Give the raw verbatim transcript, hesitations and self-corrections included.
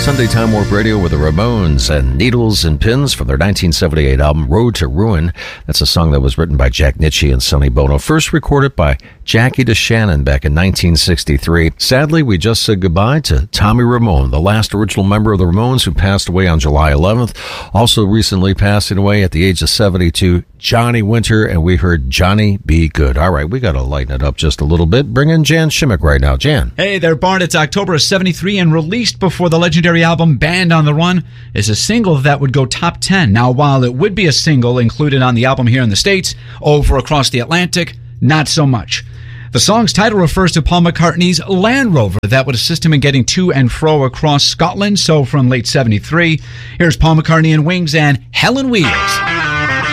Sunday Time Warp Radio with the Ramones and Needles and Pins from their nineteen seventy-eight album Road to Ruin. That's a song that was written by Jack Nitzsche and Sonny Bono, first recorded by Jackie DeShannon back in nineteen sixty-three. Sadly, we just said goodbye to Tommy Ramone, the last original member of the Ramones, who passed away on July eleventh. Also recently passing away at the age of seventy-two, Johnny Winter, and we heard Johnny Be Good. All right, we got to lighten it up just a little bit. Bring in Jan Shimmick right now. Jan. Hey there, Bart. It's October of seventy-three and released before the legendary album Band on the Run is a single that would go top ten. Now, while it would be a single included on the album here in the States, over across the Atlantic, not so much. The song's title refers to Paul McCartney's Land Rover that would assist him in getting to and fro across Scotland. So from late seventy-three, here's Paul McCartney and Wings and Helen Wheels.